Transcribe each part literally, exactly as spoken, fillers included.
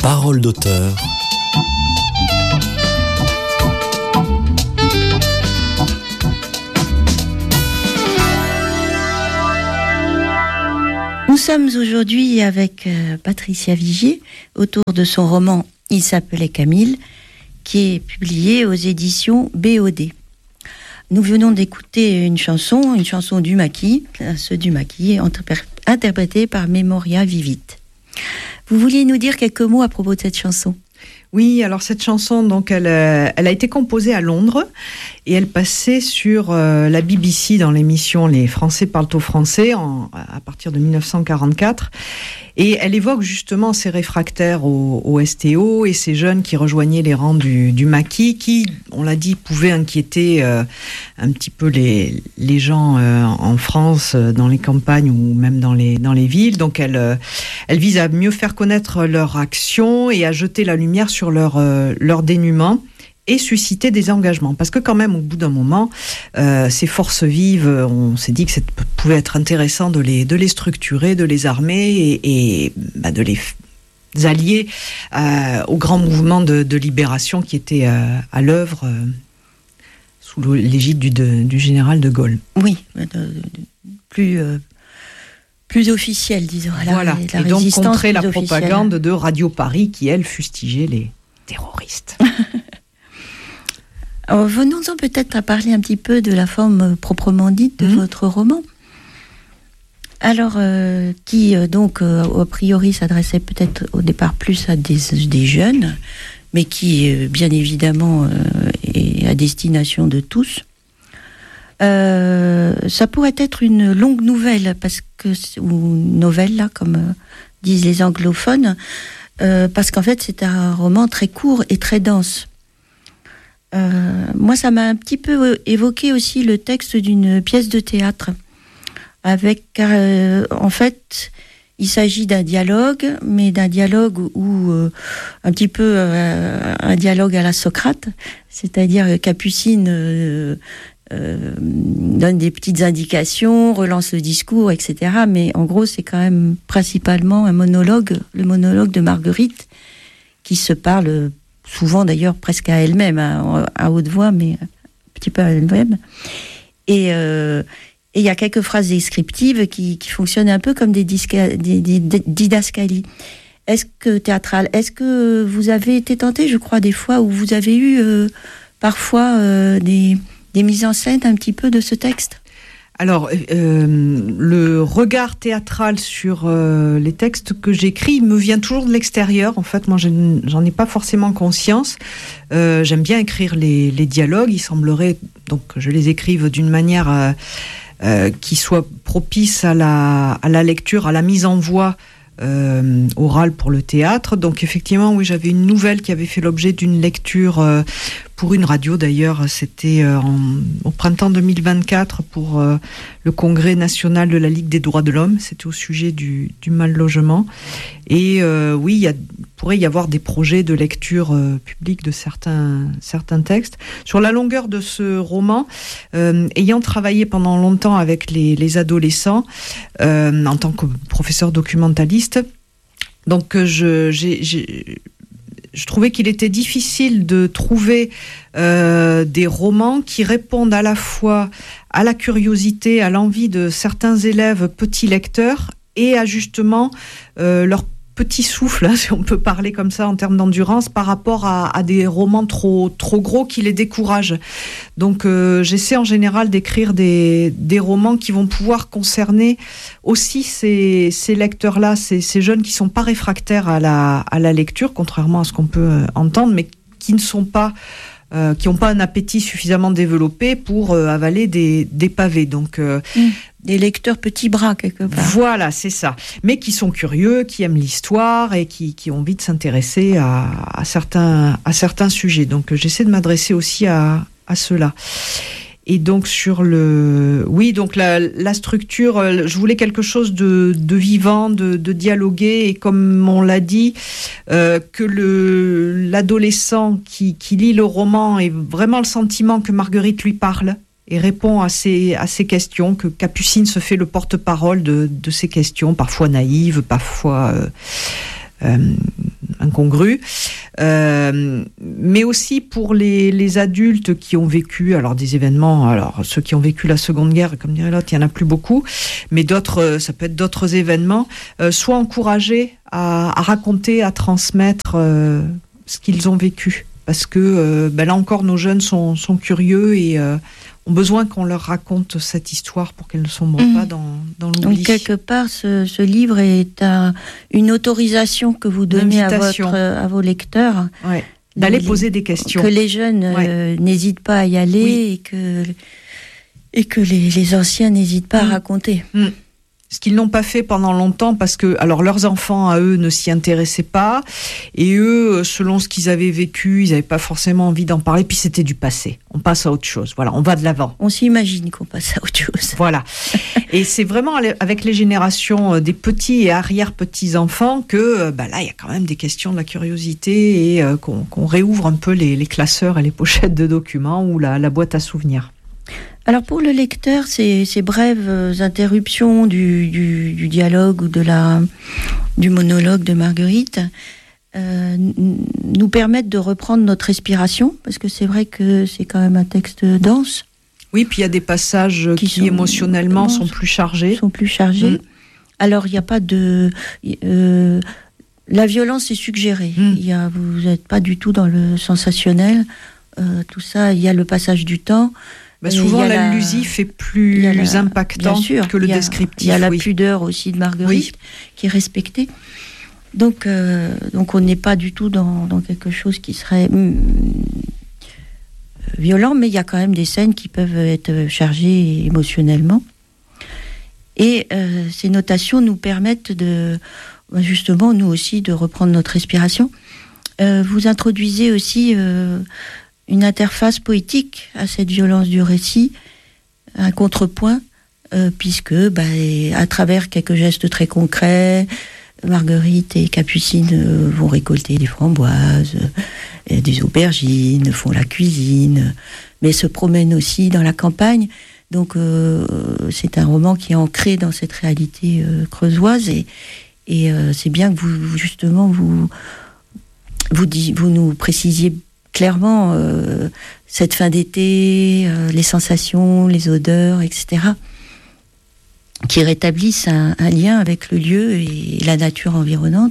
Parole d'auteur. Nous sommes aujourd'hui avec euh, Patricia Vigier autour de son roman « Il s'appelait Camille » qui est publié aux éditions B O D. Nous venons d'écouter une chanson, une chanson du Maquis, ce du Maquis, interprétée par Memoria Vivit. Vous vouliez nous dire quelques mots à propos de cette chanson ? Oui, alors cette chanson, donc, elle, elle a été composée à Londres et elle passait sur euh, la B B C dans l'émission Les Français parlent au français en, à partir de dix-neuf cent quarante-quatre. Et elle évoque justement ces réfractaires au, au S T O et ces jeunes qui rejoignaient les rangs du, du Maquis, qui, on l'a dit, pouvaient inquiéter euh, un petit peu les, les gens euh, en France, dans les campagnes ou même dans les, dans les villes. Donc elle, euh, elle vise à mieux faire connaître leur action et à jeter la lumière sur leur, euh, leur dénuement et susciter des engagements. Parce que quand même, au bout d'un moment, euh, ces forces vives, on s'est dit que ça pouvait être intéressant de les, de les structurer, de les armer et, et bah, de les f- allier euh, au grand mouvement de, de libération qui était euh, à l'œuvre euh, sous l'égide du, de, du général de Gaulle. Oui, de, de, plus... Euh... plus officielle, disons. Voilà, la, la et donc contrer la officielle. propagande de Radio Paris qui, elle, fustigeait les terroristes. Alors, venons-en peut-être à parler un petit peu de la forme proprement dite de mmh. votre roman. Alors, euh, qui euh, donc, euh, a priori, s'adressait peut-être au départ plus à des, des jeunes, mais qui, euh, bien évidemment, euh, est à destination de tous. Euh, ça pourrait être une longue nouvelle, parce que, ou novelle, là, comme euh, disent les anglophones, euh, parce qu'en fait, c'est un roman très court et très dense. Euh, moi, ça m'a un petit peu évoqué aussi le texte d'une pièce de théâtre, avec, euh, en fait, il s'agit d'un dialogue, mais d'un dialogue où, euh, un petit peu euh, un dialogue à la Socrate, c'est-à-dire Capucine euh, euh, donne des petites indications, relance le discours, et cetera. Mais en gros, c'est quand même principalement un monologue, le monologue de Marguerite, qui se parle souvent d'ailleurs presque à elle-même, à, à haute voix, mais un petit peu à elle-même. Et euh, il y a quelques phrases descriptives qui, qui fonctionnent un peu comme des, disca, des, des, des didascalies. Est-ce que théâtral, est-ce que vous avez été tenté, je crois, des fois où vous avez eu euh, parfois euh, des, des mises en scène un petit peu de ce texte ? Alors, euh, le regard théâtral sur euh, les textes que j'écris me vient toujours de l'extérieur. En fait, moi, je, j'en ai pas forcément conscience. Euh, j'aime bien écrire les, les dialogues. Il semblerait donc que je les écrive d'une manière euh, euh, qui soit propice à la, à la lecture, à la mise en voix euh, orale pour le théâtre. Donc, effectivement, oui, j'avais une nouvelle qui avait fait l'objet d'une lecture euh, pour une radio d'ailleurs, c'était euh, en, au printemps deux mille vingt-quatre pour euh, le Congrès national de la Ligue des droits de l'homme, c'était au sujet du, du mal-logement. Et euh, oui, il y a, pourrait y avoir des projets de lecture euh, publique de certains, certains textes. Sur la longueur de ce roman, euh, ayant travaillé pendant longtemps avec les, les adolescents, euh, en tant que professeur documentaliste, donc je, j'ai... j'ai Je trouvais qu'il était difficile de trouver euh, des romans qui répondent à la fois à la curiosité, à l'envie de certains élèves petits lecteurs et à justement euh, leur petit souffle, hein, si on peut parler comme ça en termes d'endurance, par rapport à, à des romans trop, trop gros qui les découragent. Donc euh, j'essaie en général d'écrire des, des romans qui vont pouvoir concerner aussi ces, ces lecteurs-là, ces, ces jeunes qui ne sont pas réfractaires à la, à la lecture, contrairement à ce qu'on peut entendre, mais qui ne sont pas... Euh, qui n'ont pas un appétit suffisamment développé pour euh, avaler des, des pavés. Donc, euh, mmh. Des lecteurs petits bras, quelque part. Voilà, c'est ça. Mais qui sont curieux, qui aiment l'histoire et qui, qui ont envie de s'intéresser à, à, certains, à certains sujets. Donc, euh, j'essaie de m'adresser aussi à, à ceux-là. Et donc sur le, oui, donc la, la structure, je voulais quelque chose de, de vivant, de, de dialogué, et comme on l'a dit, euh, que le l'adolescent qui, qui lit le roman ait vraiment le sentiment que Marguerite lui parle et répond à ces à ces questions, que Capucine se fait le porte-parole de de ces questions, parfois naïves, parfois euh, euh, incongru. Euh, mais aussi pour les, les adultes qui ont vécu alors des événements, alors ceux qui ont vécu la Seconde Guerre, comme dirait l'autre, il y en a plus beaucoup, mais d'autres, ça peut être d'autres événements, euh, soient encouragés à, à raconter, à transmettre euh, ce qu'ils ont vécu. Parce que euh, ben là encore, nos jeunes sont, sont curieux et euh, ont besoin qu'on leur raconte cette histoire pour qu'elles ne sombrent mmh. pas dans, dans l'oubli. Donc, quelque part, ce, ce livre est un, une autorisation que vous donnez à, votre, à vos lecteurs. Ouais. D'aller les, poser des questions. Que les jeunes ouais. euh, n'hésitent pas à y aller oui. et que, et que les, les anciens n'hésitent pas mmh. à raconter. Mmh. Ce qu'ils n'ont pas fait pendant longtemps parce que alors leurs enfants à eux ne s'y intéressaient pas et eux selon ce qu'ils avaient vécu ils n'avaient pas forcément envie d'en parler, puis c'était du passé, on passe à autre chose, voilà, on va de l'avant, on s'imagine qu'on passe à autre chose, voilà. Et c'est vraiment avec les générations des petits et arrière-petits enfants que bah là il y a quand même des questions de la curiosité et euh, qu'on, qu'on réouvre un peu les, les classeurs et les pochettes de documents ou la, la boîte à souvenirs. Alors pour le lecteur, ces, ces brèves interruptions du, du, du dialogue ou de la, du monologue de Marguerite euh, nous permettent de reprendre notre respiration, parce que c'est vrai que c'est quand même un texte dense. Oui, puis il y a des passages qui, qui sont, émotionnellement sont plus chargés. Sont plus chargés. Mmh. Alors il n'y a pas de... Euh, la violence est suggérée. Mmh. Il y a, vous n'êtes pas du tout dans le sensationnel. Euh, tout ça, il y a le passage du temps. Bah souvent, l'allusif est plus la, impactant sûr, que le y a, descriptif. Il y a la oui. pudeur aussi de Marguerite oui. qui est respectée. Donc, euh, donc on n'est pas du tout dans, dans quelque chose qui serait hum, violent, mais il y a quand même des scènes qui peuvent être chargées émotionnellement. Et euh, ces notations nous permettent de, justement, nous aussi, de reprendre notre respiration. Euh, vous introduisez aussi... Euh, une interface poétique à cette violence du récit, un contrepoint, euh, puisque bah, à travers quelques gestes très concrets, Marguerite et Capucine euh, vont récolter des framboises, euh, des aubergines, font la cuisine, mais se promènent aussi dans la campagne. Donc euh, c'est un roman qui est ancré dans cette réalité euh, creusoise et, et euh, c'est bien que vous, justement, vous, vous, dit, vous nous précisiez clairement, euh, cette fin d'été, euh, les sensations, les odeurs, et cetera, qui rétablissent un, un lien avec le lieu et la nature environnante.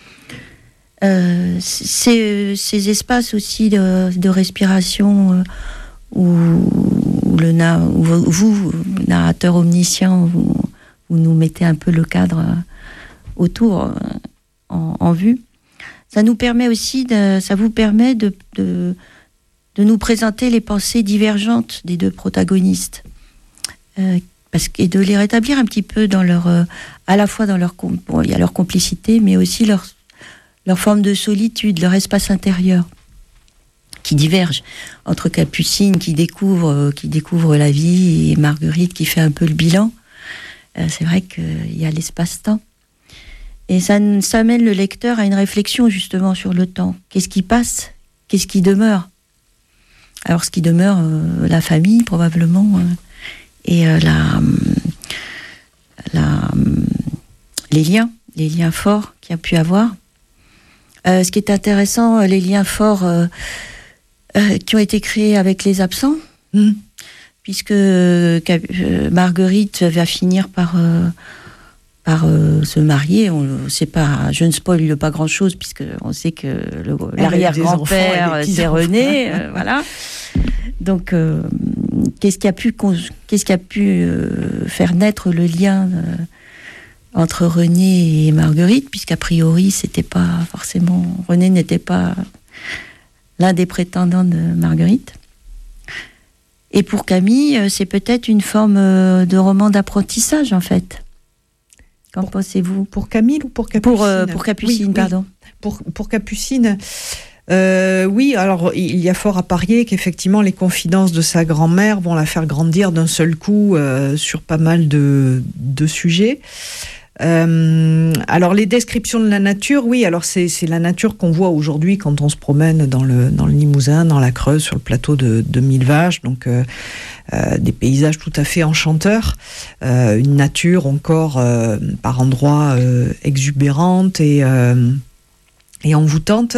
Euh, ces, ces espaces aussi de, de respiration euh, où, où, le na, où vous, narrateur omniscient, vous, vous nous mettez un peu le cadre autour euh, en, en vue. Ça nous permet aussi, de, ça vous permet de, de, de nous présenter les pensées divergentes des deux protagonistes, euh, parce, et de les rétablir un petit peu dans leur, euh, à la fois dans leur, bon, il y a leur complicité, mais aussi leur, leur forme de solitude, leur espace intérieur, qui diverge entre Capucine qui découvre, euh, qui découvre la vie et Marguerite qui fait un peu le bilan. Euh, c'est vrai qu'il y a l'espace-temps. Et ça, ça amène le lecteur à une réflexion justement sur le temps. Qu'est-ce qui passe ? Qu'est-ce qui demeure ? Alors ce qui demeure, euh, la famille probablement, euh, et euh, la, la, les liens, les liens forts qu'il y a pu avoir. Euh, ce qui est intéressant, les liens forts euh, euh, qui ont été créés avec les absents, mmh. puisque euh, Marguerite va finir par... Euh, par euh, se marier, on sait pas, je ne spoil pas grand chose puisque on sait que le, l'arrière-grand-père c'est René, euh, voilà. Donc euh, qu'est-ce qui a pu qu'est-ce qui a pu euh, faire naître le lien euh, entre René et Marguerite, puisqu'a priori c'était pas forcément, René n'était pas l'un des prétendants de Marguerite. Et pour Camille, c'est peut-être une forme de roman d'apprentissage en fait. Qu'en pour, pensez-vous ? Pour Camille ou pour Capucine ? Pour, euh, pour Capucine, oui, pardon. Oui. Pour, pour Capucine, euh, oui, alors il y a fort à parier qu'effectivement les confidences de sa grand-mère vont la faire grandir d'un seul coup euh, sur pas mal de, de sujets. Euh, alors les descriptions de la nature, oui, alors c'est, c'est la nature qu'on voit aujourd'hui quand on se promène dans le, dans le Limousin, dans la Creuse, sur le plateau de, de Mille Vaches, donc euh, euh, des paysages tout à fait enchanteurs, euh, une nature encore euh, par endroits euh, exubérante et, euh, et envoûtante.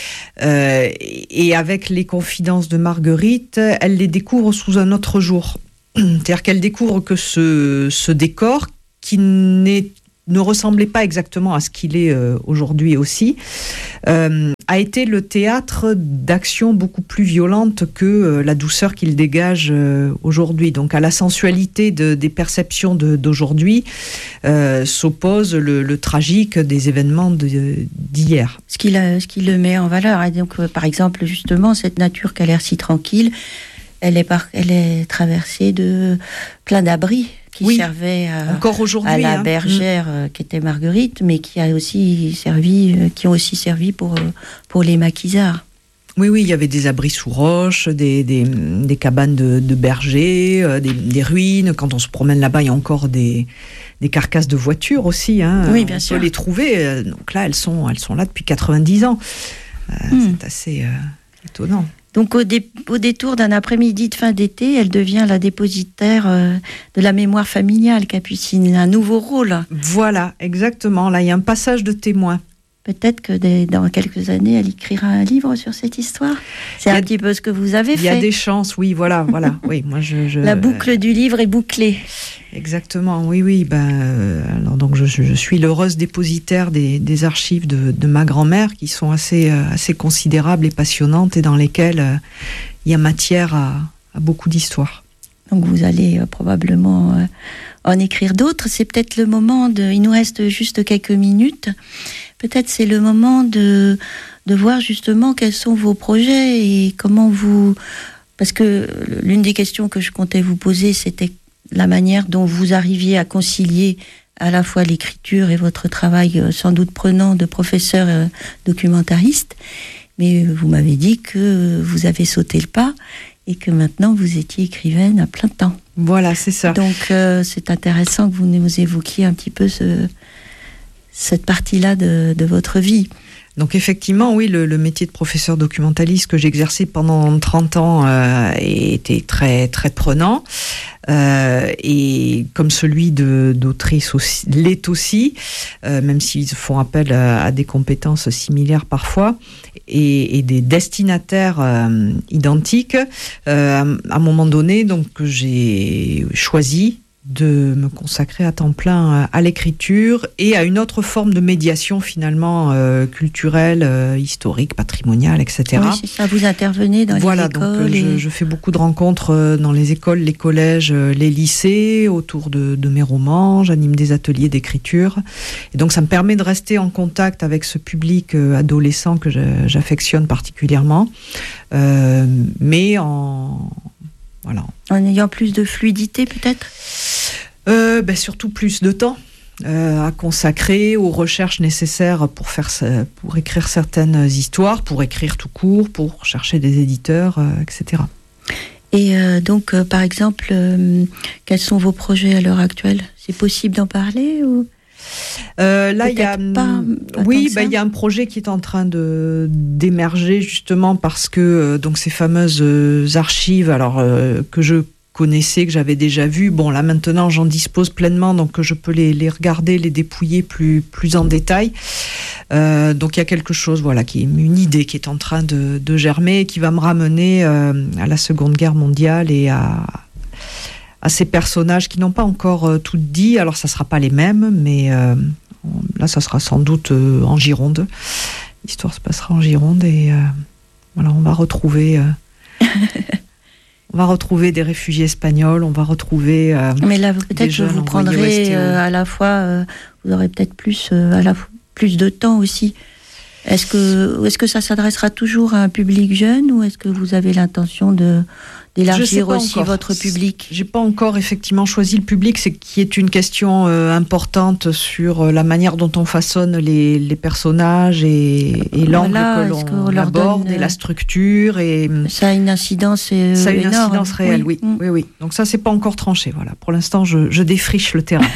Euh, et avec les confidences de Marguerite, elle les découvre sous un autre jour. C'est-à-dire qu'elle découvre que ce, ce décor, qui n'est, ne ressemblait pas exactement à ce qu'il est euh, aujourd'hui aussi, euh, a été le théâtre d'actions beaucoup plus violentes que euh, la douceur qu'il dégage euh, aujourd'hui. Donc à la sensualité de, des perceptions de, d'aujourd'hui euh, s'oppose le, le tragique des événements de, d'hier. Ce qui, la, ce qui le met en valeur. Et donc, euh, par exemple, justement, cette nature qui a l'air si tranquille, elle est, par, elle est traversée de plein d'abris qui oui, servaient à, encore aujourd'hui, à la hein. bergère mmh. qui était Marguerite, mais qui a aussi servi, qui ont aussi servi pour, pour les maquisards. Oui, oui, il y avait des abris sous roche, des, des, des cabanes de, de bergers, des, des ruines. Quand on se promène là-bas, il y a encore des, des carcasses de voitures aussi. Hein. Oui, bien on sûr. peut les trouver. Donc là, elles sont, elles sont là depuis quatre-vingt-dix ans. Euh, mmh. C'est assez euh, étonnant. Donc au, dé, au détour d'un après-midi de fin d'été, elle devient la dépositaire euh, de la mémoire familiale, Capucine, un nouveau rôle. Voilà, exactement. Là, il y a un passage de témoin. Peut-être que des, dans quelques années, elle écrira un livre sur cette histoire. C'est un petit peu ce que vous avez fait. Il y a des chances, oui, voilà, voilà. Oui, moi je, je, la boucle euh, du livre est bouclée. Exactement, oui, oui. Ben, euh, alors donc je, je suis l'heureuse dépositaire des, des archives de, de ma grand-mère, qui sont assez, euh, assez considérables et passionnantes, et dans lesquelles euh, il y a matière à, à beaucoup d'histoires. Donc vous allez euh, probablement euh, en écrire d'autres. C'est peut-être le moment de... Il nous reste juste quelques minutes. Peut-être c'est le moment de, de voir justement quels sont vos projets et comment vous... Parce que l'une des questions que je comptais vous poser, c'était la manière dont vous arriviez à concilier à la fois l'écriture et votre travail sans doute prenant de professeur euh, documentariste. Mais vous m'avez dit que vous avez sauté le pas et que maintenant vous étiez écrivaine à plein temps. Voilà, c'est ça. Donc euh, c'est intéressant que vous nous évoquiez un petit peu ce, cette partie-là de, de votre vie. Donc effectivement, oui, le, le métier de professeur documentaliste que j'ai exercé pendant trente ans euh, était très, très prenant. Euh, et comme celui de, d'autrice aussi, l'est aussi, euh, même s'ils font appel à, à des compétences similaires parfois, et, et des destinataires euh, identiques. Euh, à un moment donné, donc, j'ai choisi de me consacrer à temps plein à l'écriture et à une autre forme de médiation finalement euh, culturelle, euh, historique, patrimoniale, et cetera. Oui, c'est ça, vous intervenez dans voilà, les écoles. Voilà, donc et... je, je fais beaucoup de rencontres dans les écoles, les collèges, les lycées, autour de, de mes romans, j'anime des ateliers d'écriture. Et donc ça me permet de rester en contact avec ce public adolescent que je, j'affectionne particulièrement, euh, mais en... Voilà. En ayant plus de fluidité, peut-être euh, ben Surtout plus de temps euh, à consacrer aux recherches nécessaires pour, faire, pour écrire certaines histoires, pour écrire tout court, pour chercher des éditeurs, euh, et cetera. Et euh, donc, euh, par exemple, euh, quels sont vos projets à l'heure actuelle ? C'est possible d'en parler ou... Euh, là, il y a, pas, pas oui, bah, il y a un projet qui est en train de d'émerger justement parce que euh, donc ces fameuses euh, archives, alors euh, que je connaissais, que j'avais déjà vues. Bon, là maintenant, j'en dispose pleinement, donc je peux les, les regarder, les dépouiller plus plus en détail. Euh, donc il y a quelque chose, voilà, qui est une idée qui est en train de, de germer, et qui va me ramener euh, à la Seconde Guerre mondiale et à à ces personnages qui n'ont pas encore euh, tout dit. Alors, ça ne sera pas les mêmes, mais euh, là, ça sera sans doute euh, en Gironde. L'histoire se passera en Gironde et euh, voilà, on va retrouver... Euh, on va retrouver des réfugiés espagnols, on va retrouver... Euh, mais là, peut-être que vous prendrez euh, à la fois... Euh, vous aurez peut-être plus, euh, à la fois, plus de temps aussi. Est-ce que, est-ce que ça s'adressera toujours à un public jeune ou est-ce que vous avez l'intention de... d'élargir aussi encore. Votre public? J'ai pas encore effectivement choisi le public, c'est qui est une question euh, importante sur la manière dont on façonne les, les personnages et, et l'angle voilà, que l'on que aborde donne, et la structure et ça a une incidence euh, ça a une énorme. incidence réelle, oui, oui, oui, oui. Donc ça c'est pas encore tranché, voilà. Pour l'instant, je, je défriche le terrain.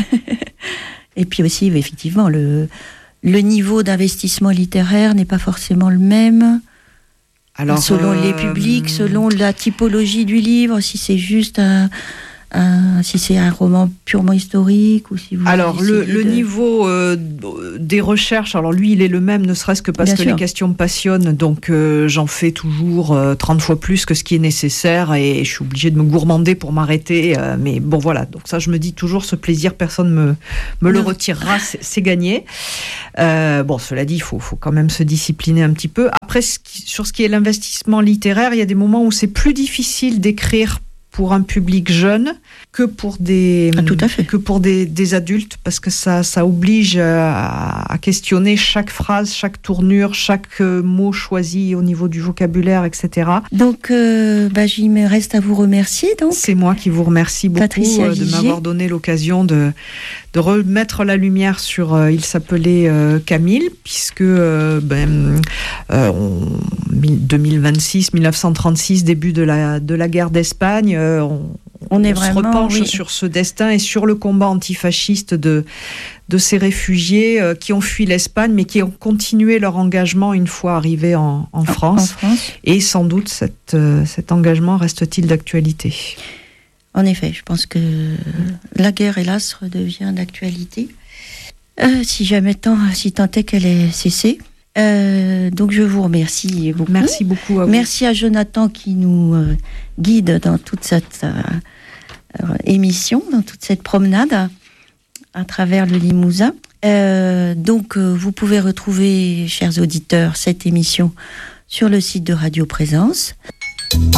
Et puis aussi, effectivement, le le niveau d'investissement littéraire n'est pas forcément le même. Alors, selon euh, les publics, selon la typologie du livre, si c'est juste un, un, si c'est un roman purement historique ou si vous alors le, le de... niveau euh, des recherches, alors lui il est le même, ne serait-ce que parce Bien que sûr. Les questions me passionnent, donc euh, j'en fais toujours euh, trente fois plus que ce qui est nécessaire et je suis obligée de me gourmander pour m'arrêter, euh, mais bon voilà, donc ça je me dis toujours, ce plaisir personne me, me le retirera, c'est, c'est gagné. Euh, bon, cela dit, il faut, faut quand même se discipliner un petit peu. Après, ce qui, sur ce qui est l'investissement littéraire, il y a des moments où c'est plus difficile d'écrire pour un public jeune que pour des ah, tout à fait. que pour des, des adultes, parce que ça ça oblige à, à questionner chaque phrase, chaque tournure, chaque mot choisi au niveau du vocabulaire, et cetera. Donc, euh, bah, il me reste à vous remercier. Donc, c'est moi qui vous remercie beaucoup Patricia de Vigier. m'avoir donné l'occasion de de remettre la lumière sur. Euh, il s'appelait euh, Camille, puisque euh, ben euh, on, deux mille vingt-six, dix-neuf cent trente-six, début de la de la guerre d'Espagne. Euh, on, On, est on vraiment, se repenche oui. sur ce destin et sur le combat antifasciste de, de ces réfugiés euh, qui ont fui l'Espagne, mais qui ont continué leur engagement une fois arrivés en, en, France. en France. Et sans doute, cette, euh, cet engagement reste-t-il d'actualité ? En effet, je pense que la guerre, hélas, redevient d'actualité. Euh, si jamais tant, si tant est qu'elle ait cessé. Euh, donc je vous remercie beaucoup. Merci beaucoup à vous. Merci à Jonathan qui nous euh, guide dans toute cette euh, euh, émission, dans toute cette promenade à travers le Limousin. Euh, donc euh, vous pouvez retrouver, chers auditeurs, cette émission sur le site de Radio Présence.